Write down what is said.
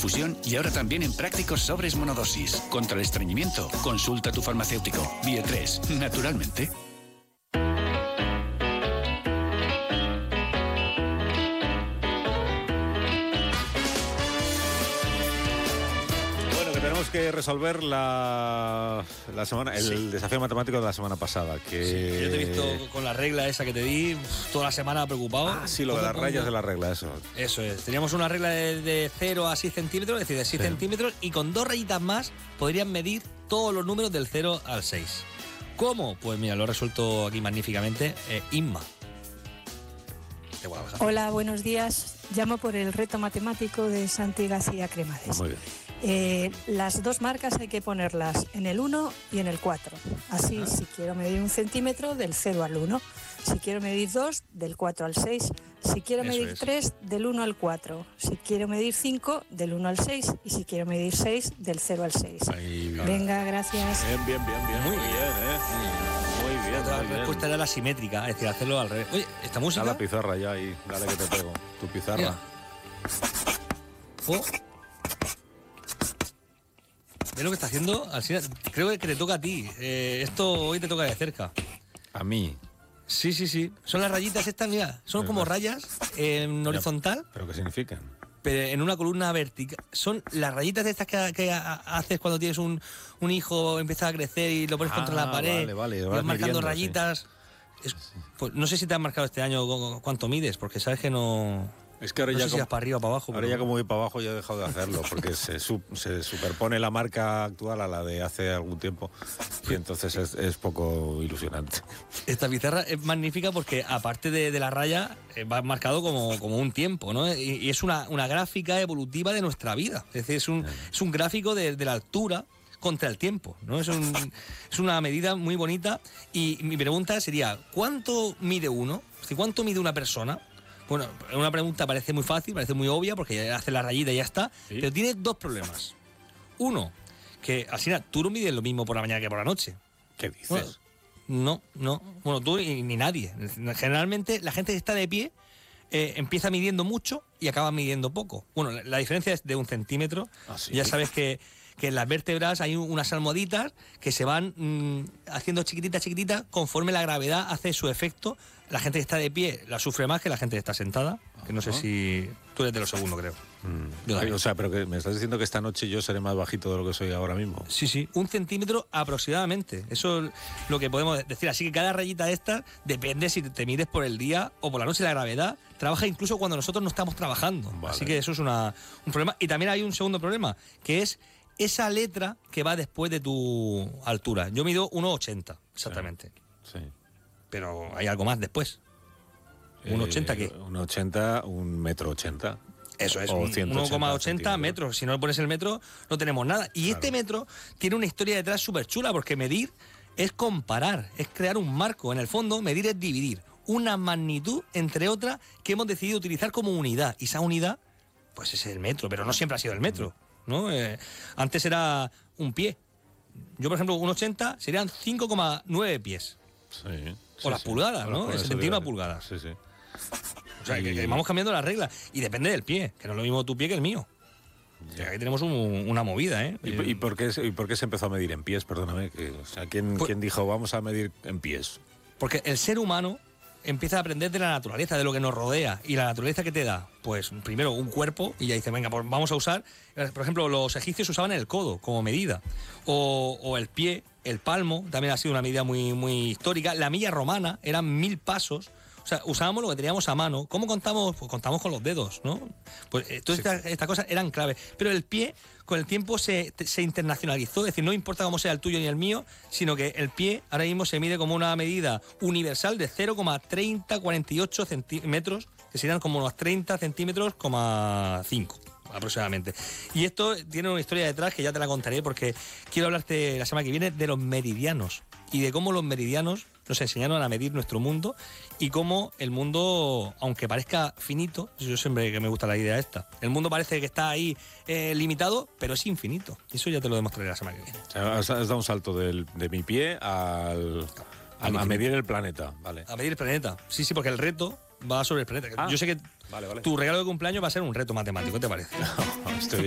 infusión y ahora también en prácticos sobres monodosis. Contra el estreñimiento, consulta a tu farmacéutico. Bie3, naturalmente. Tenemos que resolver el desafío matemático de la semana pasada. Yo te he visto con la regla esa que te di toda la semana preocupado. Ah, sí, lo de las rayas de la regla, eso. Eso es. Teníamos una regla de 0 a 6 centímetros, es decir, de 6 centímetros, y con 2 rayitas más podrían medir todos los números del 0 al 6. ¿Cómo? Pues mira, lo he resuelto aquí magníficamente. Inma. Hola, buenos días. Llamo por el reto matemático de Santi García Cremades. Muy bien. Las dos marcas hay que ponerlas en el 1 y en el 4. Así, si quiero medir 1 centímetro, del 0 al 1. Si quiero medir 2, del 4 al 6. Si quiero medir 3, del 1 al 4. Si quiero medir 5, del 1 al 6. Y si quiero medir 6, del 0 al 6. Venga, gracias. Bien. Muy bien, Muy bien. La respuesta era la simétrica, es decir, hacerlo al revés. Oye, esta música... Da la pizarra ya ahí, dale que te pego. Tu pizarra. Mira. ¿Ves lo que está haciendo? Creo que te toca a ti. Esto hoy te toca de cerca. ¿A mí? Sí. Son las rayitas estas, mira. Son como rayas en horizontal. ¿Pero qué significan? Pero en una columna vertical. Son las rayitas de estas que haces cuando tienes un hijo, empieza a crecer y lo pones contra la pared. Vale. Y vas marcando rayitas. Sí. Pues no sé si te han marcado este año cuánto mides, porque sabes que no... Es que ahora no ya sé si vas para arriba o para abajo. Ahora ya como voy para abajo ya he dejado de hacerlo, porque se superpone la marca actual a la de hace algún tiempo y entonces es poco ilusionante. Esta pizarra es magnífica porque aparte de la raya va marcado como un tiempo, ¿no? Y es una gráfica evolutiva de nuestra vida. Es decir, es un gráfico de la altura contra el tiempo, ¿no? Es una medida muy bonita y mi pregunta sería, ¿cuánto mide uno? ¿Cuánto mide una persona? Bueno, una pregunta parece muy fácil, parece muy obvia, porque hace la rayita y ya está, ¿sí? Pero tiene dos problemas. Uno, que al final tú no mides lo mismo por la mañana que por la noche. ¿Qué dices? Bueno, no. Bueno, tú ni nadie. Generalmente la gente que está de pie empieza midiendo mucho y acaba midiendo poco. Bueno, la diferencia es de 1 centímetro. ¿Sí? Ya sabes que en las vértebras hay unas almohaditas que se van haciendo chiquititas conforme la gravedad hace su efecto. La gente que está de pie la sufre más que la gente que está sentada, que no sé si... Tú eres de los segundos, creo. O sea, pero que me estás diciendo que esta noche yo seré más bajito de lo que soy ahora mismo. Sí, 1 centímetro aproximadamente. Eso es lo que podemos decir. Así que cada rayita de estas depende si te mides por el día o por la noche. La gravedad trabaja incluso cuando nosotros no estamos trabajando. Vale. Así que eso es un problema. Y también hay un segundo problema, que es esa letra que va después de tu altura. Yo mido 1,80 exactamente. Sí. Pero hay algo más después. ¿1,80 qué? 1,80, 1,80 m. Eso es, 1,80 metros. Si no pones el metro, no tenemos nada. Y Este metro tiene una historia detrás súper chula, porque medir es comparar, es crear un marco. En el fondo, medir es dividir una magnitud entre otra que hemos decidido utilizar como unidad. Y esa unidad, pues es el metro, pero no siempre ha sido el metro, ¿no? Antes era un pie. Yo, por ejemplo, 1,80 serían 5,9 pies. Sí. O las pulgadas, ¿no? 71 pulgadas. Sí. O sea, que vamos cambiando las reglas. Y depende del pie, que no es lo mismo tu pie que el mío. O sea, ahí tenemos una movida, ¿eh? ¿Y por qué se empezó a medir en pies? Perdóname. ¿Quién dijo vamos a medir en pies? Porque el ser humano empieza a aprender de la naturaleza, de lo que nos rodea. ¿Y la naturaleza qué te da? Pues primero un cuerpo, y ya dice, venga, pues vamos a usar... Por ejemplo, los egipcios usaban el codo como medida. O el pie, el palmo, también ha sido una medida muy, muy histórica. La milla romana eran 1000 pasos. O sea, usábamos lo que teníamos a mano. ¿Cómo contamos? Pues contamos con los dedos, ¿no? Pues todas estas cosas eran clave. Pero el pie, con el tiempo, se internacionalizó. Es decir, no importa cómo sea el tuyo ni el mío, sino que el pie ahora mismo se mide como una medida universal de 0,3048 centímetros, que serían como unos 30 centímetros, 5 aproximadamente. Y esto tiene una historia detrás que ya te la contaré, porque quiero hablarte la semana que viene de los meridianos y de cómo los meridianos nos enseñaron a medir nuestro mundo y cómo el mundo, aunque parezca finito, yo siempre que me gusta la idea esta, el mundo parece que está ahí limitado, pero es infinito. Eso ya te lo demostraré la semana que viene. O sea, has dado un salto de mi pie a medir el planeta, ¿vale? A medir el planeta, sí, porque el reto va sobre el planeta. Yo sé que tu regalo de cumpleaños va a ser un reto matemático, ¿qué te parece? No, estoy